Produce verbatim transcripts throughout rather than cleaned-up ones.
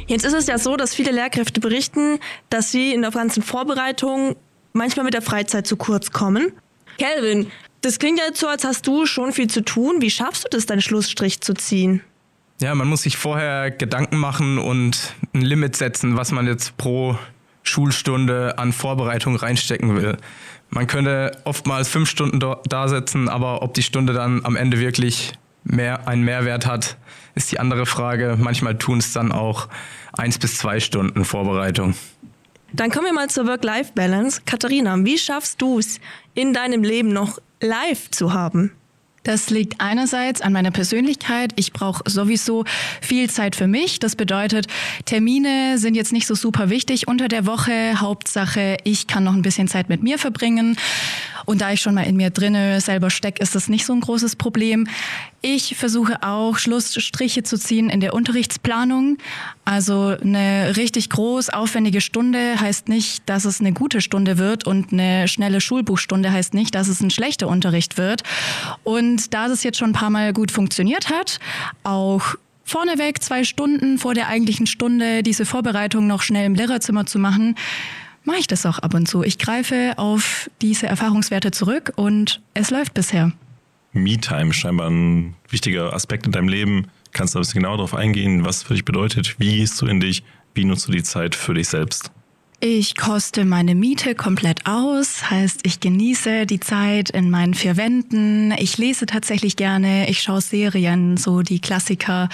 Jetzt ist es ja so, dass viele Lehrkräfte berichten, dass sie in der ganzen Vorbereitung manchmal mit der Freizeit zu kurz kommen. Kelvin, das klingt ja jetzt so, als hast du schon viel zu tun. Wie schaffst du das, deinen Schlussstrich zu ziehen? Ja, man muss sich vorher Gedanken machen und ein Limit setzen, was man jetzt pro Schulstunde an Vorbereitung reinstecken will. Man könnte oftmals fünf Stunden da sitzen, aber ob die Stunde dann am Ende wirklich mehr einen Mehrwert hat, ist die andere Frage. Manchmal tun es dann auch eins bis zwei Stunden Vorbereitung. Dann kommen wir mal zur Work-Life-Balance. Katharina, wie schaffst du es, in deinem Leben noch live zu haben? Das liegt einerseits an meiner Persönlichkeit. Ich brauche sowieso viel Zeit für mich. Das bedeutet, Termine sind jetzt nicht so super wichtig unter der Woche. Hauptsache, ich kann noch ein bisschen Zeit mit mir verbringen. Und da ich schon mal in mir drinne selber stecke, ist das nicht so ein großes Problem. Ich versuche auch, Schlussstriche zu ziehen in der Unterrichtsplanung. Also eine richtig groß aufwendige Stunde heißt nicht, dass es eine gute Stunde wird, und eine schnelle Schulbuchstunde heißt nicht, dass es ein schlechter Unterricht wird. Und da das jetzt schon ein paar Mal gut funktioniert hat, auch vorneweg zwei Stunden vor der eigentlichen Stunde diese Vorbereitung noch schnell im Lehrerzimmer zu machen, mache ich das auch ab und zu. Ich greife auf diese Erfahrungswerte zurück und es läuft bisher. Me-Time, scheinbar ein wichtiger Aspekt in deinem Leben. Kannst du ein bisschen genauer darauf eingehen, was für dich bedeutet? Wie gehst du in dich? Wie nutzt du die Zeit für dich selbst? Ich koste meine Miete komplett aus, heißt, ich genieße die Zeit in meinen vier Wänden. Ich lese tatsächlich gerne, ich schaue Serien, so die Klassiker.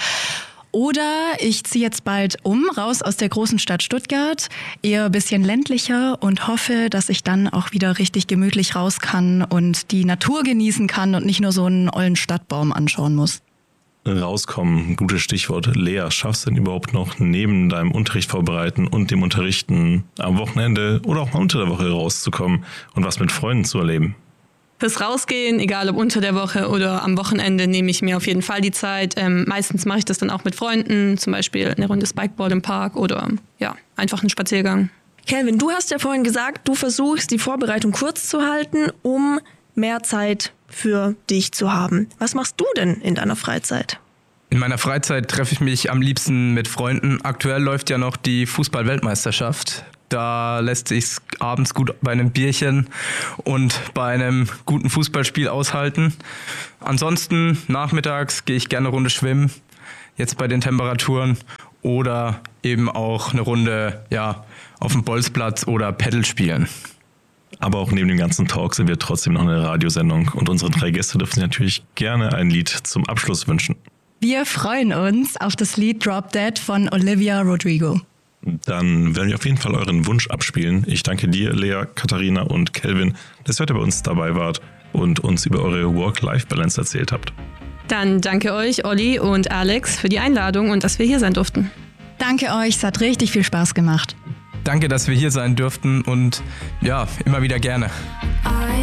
Oder ich ziehe jetzt bald um, raus aus der großen Stadt Stuttgart, eher ein bisschen ländlicher, und hoffe, dass ich dann auch wieder richtig gemütlich raus kann und die Natur genießen kann und nicht nur so einen ollen Stadtbaum anschauen muss. Rauskommen, gutes Stichwort. Lea, schaffst du denn überhaupt noch neben deinem Unterricht vorbereiten und dem Unterrichten am Wochenende oder auch mal unter der Woche rauszukommen und was mit Freunden zu erleben? Fürs Rausgehen, egal ob unter der Woche oder am Wochenende, nehme ich mir auf jeden Fall die Zeit. Ähm, meistens mache ich das dann auch mit Freunden, zum Beispiel eine Runde Spikeball im Park oder ja, einfach einen Spaziergang. Kelvin, du hast ja vorhin gesagt, du versuchst, die Vorbereitung kurz zu halten, um mehr Zeit für dich zu haben. Was machst du denn in deiner Freizeit? In meiner Freizeit treffe ich mich am liebsten mit Freunden. Aktuell läuft ja noch die Fußball-Weltmeisterschaft. Da lässt sich's abends gut bei einem Bierchen und bei einem guten Fußballspiel aushalten. Ansonsten nachmittags gehe ich gerne eine Runde schwimmen, jetzt bei den Temperaturen, oder eben auch eine Runde ja, auf dem Bolzplatz oder Paddle spielen. Aber auch neben dem ganzen Talk sind wir trotzdem noch eine Radiosendung, und unsere drei Gäste dürfen sich natürlich gerne ein Lied zum Abschluss wünschen. Wir freuen uns auf das Lied Drop Dead von Olivia Rodrigo. Dann werden wir auf jeden Fall euren Wunsch abspielen. Ich danke dir, Lea, Katharina und Kelvin, dass ihr heute bei uns dabei wart und uns über eure Work-Life-Balance erzählt habt. Dann danke euch, Olli und Alex, für die Einladung und dass wir hier sein durften. Danke euch, es hat richtig viel Spaß gemacht. Danke, dass wir hier sein durften, und ja, immer wieder gerne.